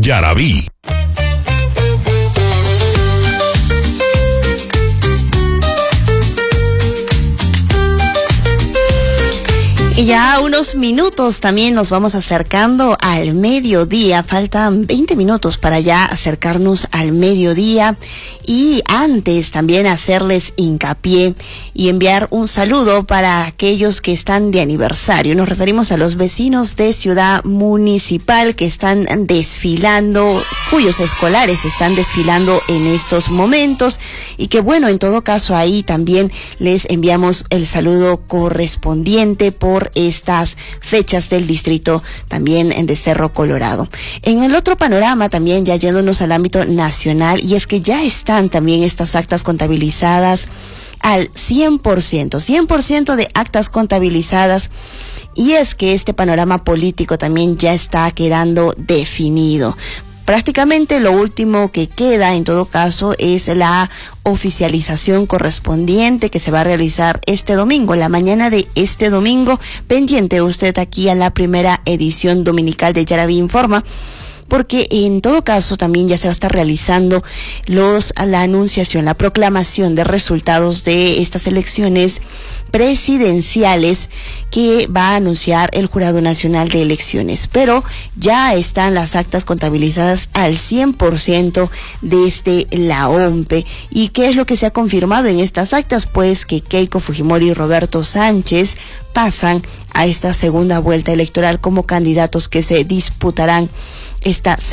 Yaraví. Y ya unos minutos también nos vamos acercando al mediodía. Faltan 20 minutos para ya acercarnos al mediodía. Y antes también hacerles hincapié y enviar un saludo para aquellos que están de aniversario. Nos referimos a los vecinos de Ciudad Municipal que están desfilando, cuyos escolares están desfilando en estos momentos. Y que bueno, en todo caso ahí también les enviamos el saludo correspondiente por estas fechas del distrito también de Cerro Colorado. En el otro panorama también, ya yéndonos al ámbito nacional, y es que ya están también estas actas contabilizadas al 100% de actas contabilizadas, y es que este panorama político también ya está quedando definido. Prácticamente lo último que queda en todo caso es la oficialización correspondiente que se va a realizar este domingo, la mañana de este domingo. Pendiente usted aquí a la primera edición dominical de Yaraví Informa, porque en todo caso también ya se va a estar realizando la anunciación, la proclamación de resultados de estas elecciones presidenciales que va a anunciar el Jurado Nacional de Elecciones. Pero ya están las actas contabilizadas al 100% desde la OMPE. ¿Y qué es lo que se ha confirmado en estas actas? Pues que Keiko Fujimori y Roberto Sánchez pasan a esta segunda vuelta electoral como candidatos que se disputarán esta